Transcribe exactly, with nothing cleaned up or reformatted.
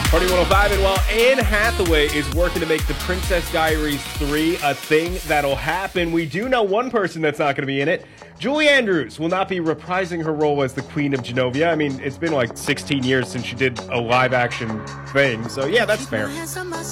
Party one oh five, and while Anne Hathaway is working to make The Princess Diaries three a thing that'll happen, we do know one person that's not going to be in it. Julie Andrews will not be reprising her role as the Queen of Genovia. I mean, it's been like sixteen years since she did a live-action thing, so yeah, that's fair.